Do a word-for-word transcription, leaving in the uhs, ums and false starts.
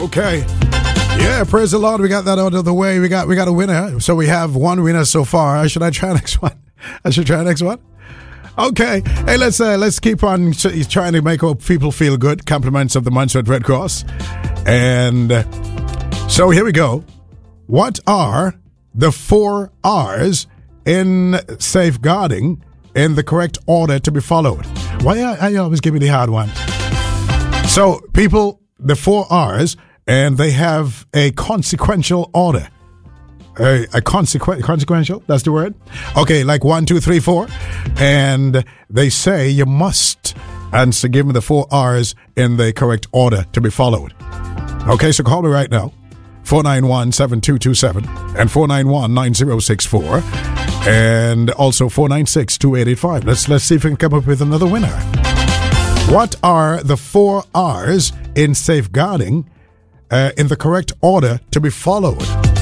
Okay. Yeah, praise the Lord. We got that out of the way. We got we got a winner. So we have one winner so far. Should I try next one? I should try next one. Okay. Hey, let's uh, let's keep on trying to make people feel good. Compliments of the Montserrat Red Cross. And uh, so here we go. What are the four R's in safeguarding in the correct order to be followed? Why are, are you always giving me the hard ones? So, people, the four R's, and they have a consequential order. A, a consequ- consequential, that's the word? Okay, like one, two, three, four. And they say you must answer, give me the four R's in the correct order to be followed. Okay, so call me right now. four nine one, seven two two seven and four nine one, nine zero six four. And also four nine six, two eight eight five. Let's, let's see if we can come up with another winner. What are the four R's in safeguarding uh, in the correct order to be followed?